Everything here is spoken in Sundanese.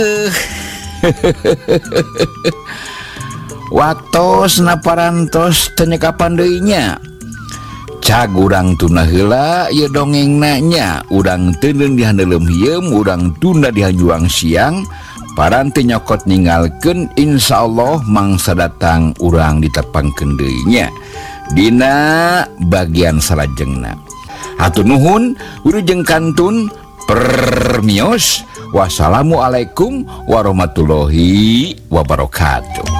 watos naparantos tenyeka pandainya cag urang tuna heula ya dongeng nanya urang tenen di handelem hieum urang tunda di juang siang paranti nyokot ninggalkeun insyaallah mangsa datang urang ditepangkeun deui nya dina bagian salajengna. Hatur nuhun wilujeng kantun permios. Wassalamualaikum warahmatullahi wabarakatuh.